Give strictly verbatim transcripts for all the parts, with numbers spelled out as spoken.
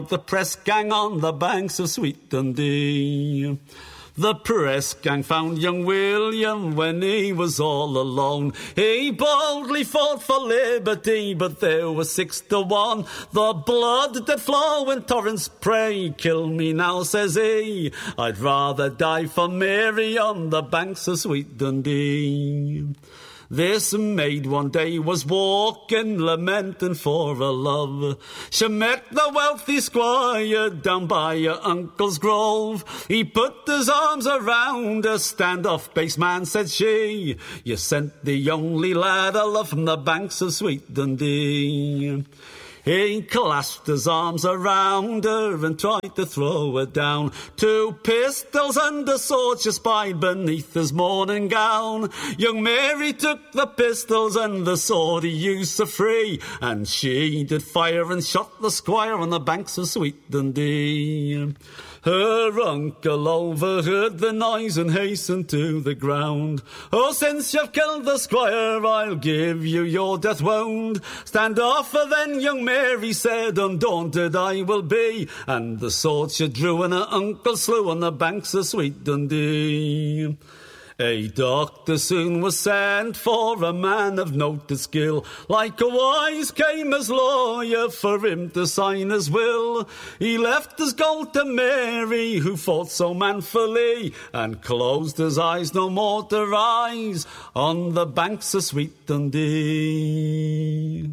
the press gang on the banks of Sweet Dundee. The press gang found young William when he was all alone. He boldly fought for liberty, but there was six to one. The blood did flow in torrents, pray kill me now, says he. I'd rather die for Mary on the banks of Sweet Dundee. This maid one day was walking, lamenting for her love. She met the wealthy squire down by her uncle's grove. He put his arms around her, stand off, base man, said she. You sent the only lad I love from the banks of Sweet Dundee. He clasped his arms around her and tried to throw her down. Two pistols and a sword she spied beneath his morning gown. Young Mary took the pistols and the sword he used to free, and she did fire and shot the squire on the banks of Sweet Dundee. Her uncle overheard the noise and hastened to the ground. Oh, since you've killed the squire, I'll give you your death wound. Stand off, then young Mary said, undaunted I will be. And the sword she drew and her uncle slew on the banks of Sweet Dundee. A doctor soon was sent for, a man of noted skill. Likewise came his lawyer for him to sign his will. He left his gold to Mary, who fought so manfully, and closed his eyes no more to rise on the banks of Sweet Dundee.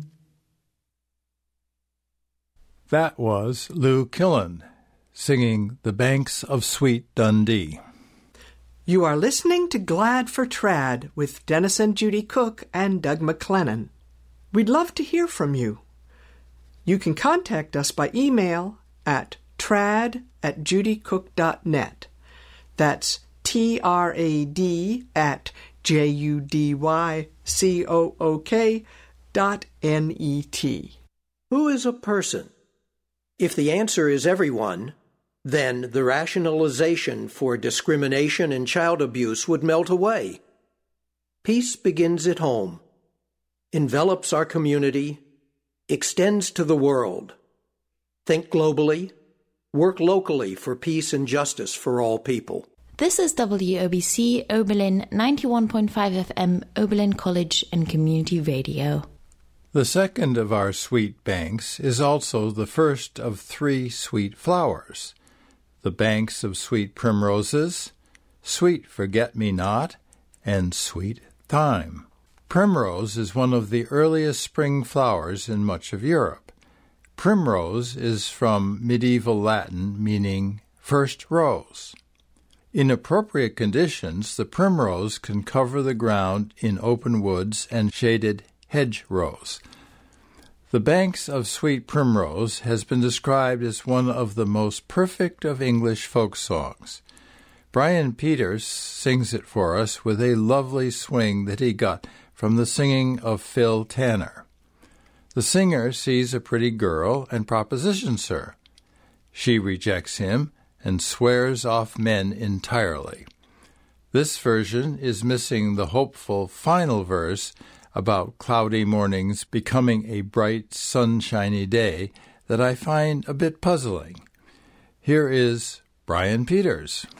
That was Lou Killen singing The Banks of Sweet Dundee. You are listening to Glad for Trad with Dennis and Judy Cook and Doug McLennan. We'd love to hear from you. You can contact us by email at trad at judycook dot net. That's T R A D at J U D Y C O O K dot N E T. Who is a person? If the answer is everyone, then the rationalization for discrimination and child abuse would melt away. Peace begins at home, envelops our community, extends to the world. Think globally, work locally for peace and justice for all people. This is W O B C Oberlin ninety-one point five F M, Oberlin College and Community Radio. The second of our sweet banks is also the first of three sweet flowers. The banks of sweet primroses, sweet forget-me-not, and sweet thyme. Primrose is one of the earliest spring flowers in much of Europe. Primrose is from medieval Latin meaning first rose. In appropriate conditions, the primrose can cover the ground in open woods and shaded hedgerows. The banks of sweet primrose has been described as one of the most perfect of English folk songs. Brian Peters sings it for us with a lovely swing that he got from the singing of Phil Tanner. The singer sees a pretty girl and propositions her. She rejects him and swears off men entirely. This version is missing the hopeful final verse about cloudy mornings becoming a bright, sunshiny day that I find a bit puzzling. Here is Brian Peters.